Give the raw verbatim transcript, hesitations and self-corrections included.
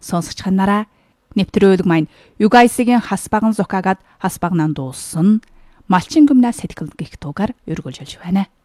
сонсогч нараа нэвтрүүлэг маань Югайсигийн хас баган зохиагаад хас багнан дууссан. Малчин гүмнэ сэтгэл гих тугаар өргөлжүүлж байна.